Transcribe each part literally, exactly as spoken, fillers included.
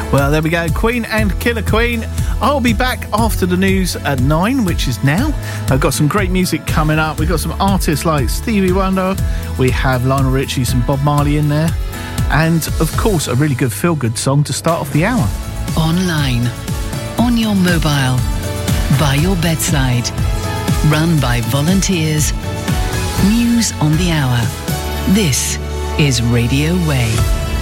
Well, there we go. Queen and Killer Queen. I'll be back after the news at nine, which is now. I've got some great music coming up. We've got some artists like Stevie Wonder. We have Lionel Richie, some Bob Marley in there. And, of course, a really good feel-good song to start off the hour. Online, on your mobile, by your bedside, run by volunteers. News on the hour. This is Radio Way.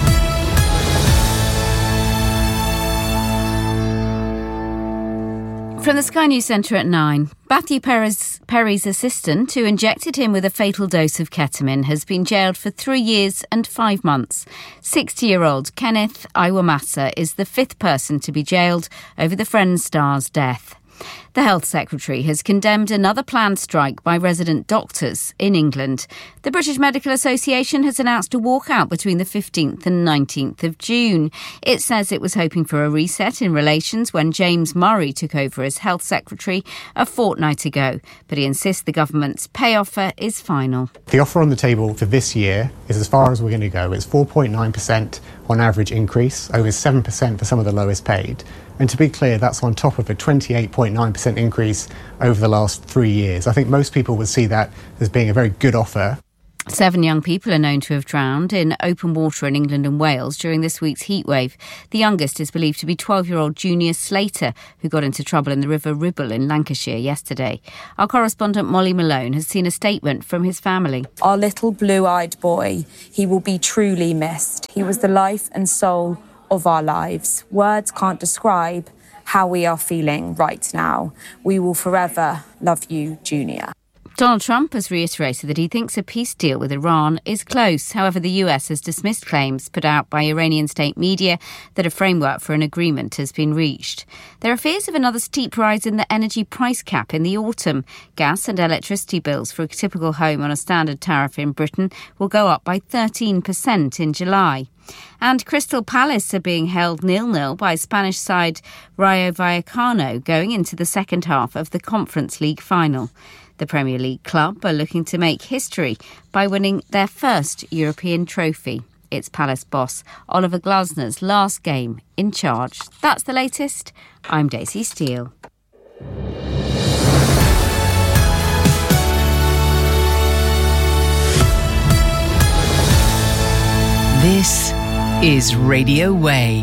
From the Sky News Centre at nine, Matthew Perry's, Perry's assistant, who injected him with a fatal dose of ketamine, has been jailed for three years and five months. sixty-year-old Kenneth Iwamasa is the fifth person to be jailed over the Friends star's death. The Health Secretary has condemned another planned strike by resident doctors in England. The British Medical Association has announced a walkout between the fifteenth and nineteenth of June. It says it was hoping for a reset in relations when James Murray took over as Health Secretary a fortnight ago, but he insists the government's pay offer is final. The offer on the table for this year is as far as we're going to go. It's four point nine percent on average increase, over seven percent for some of the lowest paid. And to be clear, that's on top of a twenty-eight point nine percent increase over the last three years. I think most people would see that as being a very good offer. Seven young people are known to have drowned in open water in England and Wales during this week's heatwave. The youngest is believed to be twelve-year-old Junior Slater, who got into trouble in the River Ribble in Lancashire yesterday. Our correspondent Molly Malone has seen a statement from his family. Our little blue-eyed boy, he will be truly missed. He was the life and soul of our lives. Words can't describe how we are feeling right now. We will forever love you, Junior. Donald Trump has reiterated that he thinks a peace deal with Iran is close. However, the U S has dismissed claims put out by Iranian state media that a framework for an agreement has been reached. There are fears of another steep rise in the energy price cap in the autumn. Gas and electricity bills for a typical home on a standard tariff in Britain will go up by thirteen percent in July. And Crystal Palace are being held nil-nil by Spanish side Rayo Vallecano going into the second half of the Conference League final. The Premier League club are looking to make history by winning their first European trophy. It's Palace boss Oliver Glasner's last game in charge. That's the latest. I'm Daisy Steele. This is Radio Way.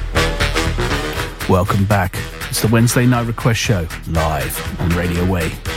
Welcome back. It's the Wednesday Night Request Show, live on Radio Way.